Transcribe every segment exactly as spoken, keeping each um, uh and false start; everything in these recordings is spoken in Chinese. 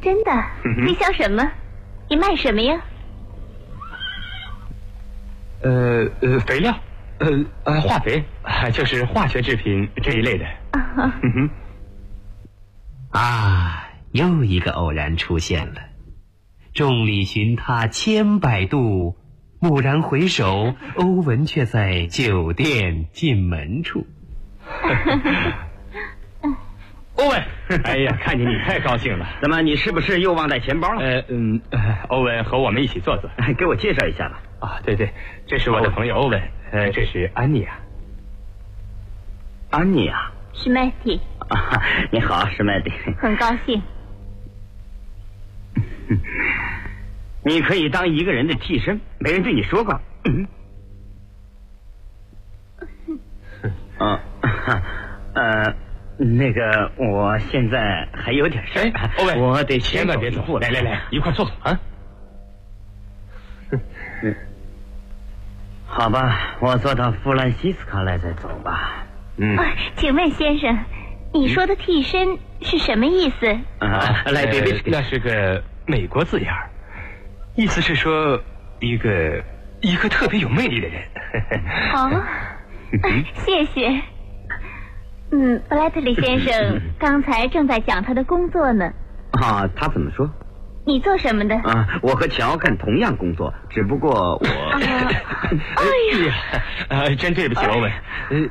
真的？ 嗯、 你想什么？你卖什么呀？ 呃呃，肥料，呃呃，化肥，就是化学制品这一类的。 啊， 嗯哼。 啊，又一个偶然出现了。众里寻他千百度，蓦然回首，欧文却在酒店进门处。 欧文，哎呀，看见你太高兴了。 怎么，你是不是又忘带钱包了？ 呃嗯，欧文和我们一起坐坐。 给我介绍一下吧。 啊，对对，这是我的朋友欧文，呃，这是安妮亚。 安妮亚。 史麦蒂。 啊，你好，史麦蒂。 很高兴。 你可以当一个人的替身，没人对你说过。嗯。嗯，呃，那个，我现在还有点事。 哎，欧文， 我得千万别走，来来来，一块坐坐啊。 嗯。好吧，我坐到弗兰西斯卡来再走吧。 嗯、 啊，请问先生，你说的替身是什么意思？ 啊，来，别别， 那是个美国字眼儿，意思是说一个一个特别有魅力的人。 哦，谢谢。嗯，布莱特利先生刚才正在讲他的工作呢。 啊，他怎么说？ 你做什么的？ 啊，我和乔干同样工作，只不过我…… 啊、哎呀， 啊，真对不起，欧文。呃。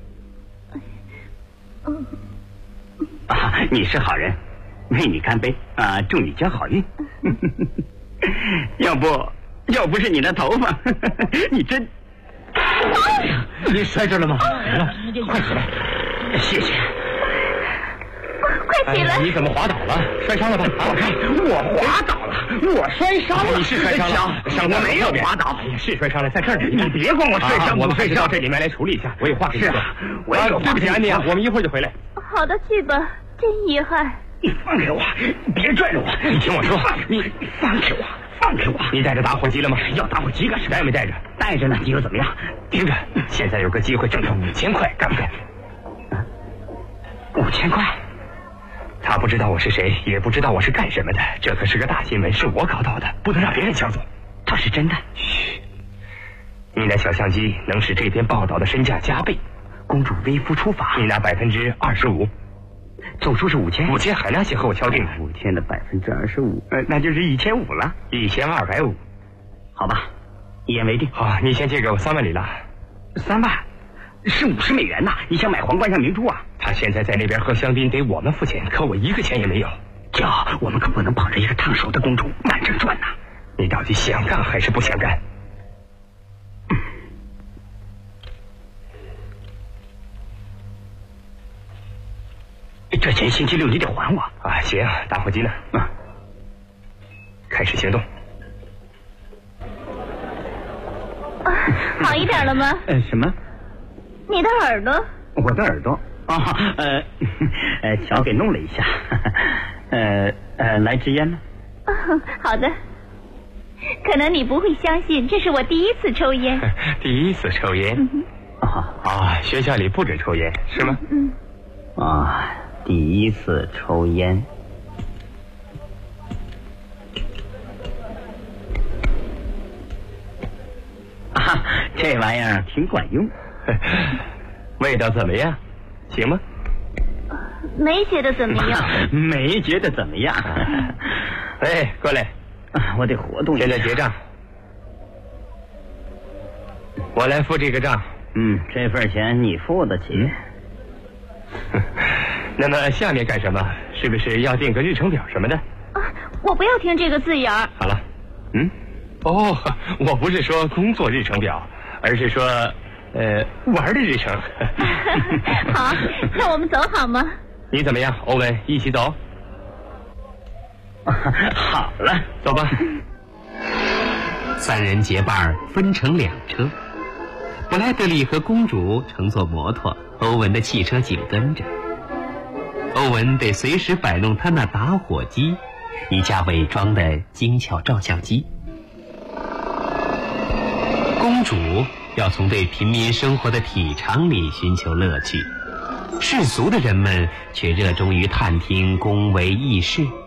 啊，你是好人，为你干杯啊！祝你交好运。要不，要不是你的头发，你真…… 你摔着了吗？来了，快起来！ 谢谢。 快起来！ 哎、你怎么滑倒了？摔伤了吧？ 我看我滑倒了，我摔伤了。 你是摔伤了？ 伤我没有滑倒。 哎呀，是摔伤了，在这儿。 你别管我摔伤不摔伤， 到这里面来处理一下。我有话跟你说。 是啊，我也有话。 对不起，安妮啊，我们一会儿就回来。 好的，去吧。真遗憾。 你放开我！别拽着我！ 你听我说， 你放开我！放开我！ 你带着打火机了吗？ 要打火机干什么？ 带没带着？ 带着呢。你又怎么样？ 听着，现在有个机会挣到五千块，干不干？ 啊，五千块？ 他不知道我是谁，也不知道我是干什么的，这可是个大新闻，是我搞到的，不能让别人抢走。 他是真的。 嘘，你那小相机能使这篇报道的身价加倍。 公主微服出法， 你拿百分之二十五， 总数是五千。 五千海纳西和我敲定了。 五千的百分之二十五，呃，那就是一千五了。 一千二百五， 好吧，一言为定。 好，你先借给我三万里拉。 三万？是五十美元呐！你想买皇冠上明珠啊？ 他现在在那边喝香槟，得我们付钱，可我一个钱也没有。 这我们可不能捧着一个烫手的公主慢着转呐！ 你到底想干还是不想干？ 嗯、这钱星期六你得还我啊！行，打火机呢？ 啊， 开始行动。 啊，好一点了吗？ 呃，什么？ 你的耳朵？ 我的耳朵啊、哦，呃，呃，乔给弄了一下，呃呃，来支烟吗？ 哦，好的。可能你不会相信，这是我第一次抽烟。 第一次抽烟？ 嗯、 啊啊，学校里不准抽烟是吗？ 嗯。 啊，第一次抽烟。啊，这玩意儿挺管用。 味道怎么样？行吗？ 没觉得怎么样。 没觉得怎么样。 哎，过来， 我得活动一下。 现在结账，我来付这个账。 嗯，这份钱你付得起。 那么下面干什么？是不是要定个日程表什么的？ 啊，我不要听这个字眼儿。 好了，嗯，哦，我不是说工作日程表，而是说。呃，玩的日程。 好，那我们走好吗？ 你怎么样，欧文？一起走。 好了， 走吧。 三人结伴分成两车，布莱德利和公主乘坐摩托，欧文的汽车紧跟着。欧文得随时摆弄他那打火机，一架伪装的精巧照相机。公主要从对平民生活的体尝里寻求乐趣，世俗的人们却热衷于探听宫闱轶事。